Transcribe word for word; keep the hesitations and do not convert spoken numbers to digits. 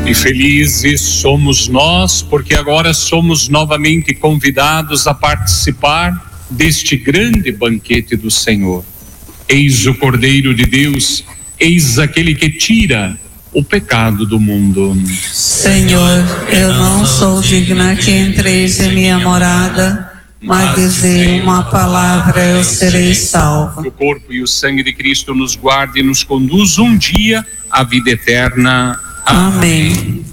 E felizes somos nós, porque agora somos novamente convidados a participar deste grande banquete do Senhor. Eis o Cordeiro de Deus, eis aquele que tira o pecado do mundo. Senhor, eu não sou digna que entreis em minha morada, mas dizei uma palavra, eu serei salva. Que o corpo e o sangue de Cristo nos guarde e nos conduz um dia à vida eterna. Amém.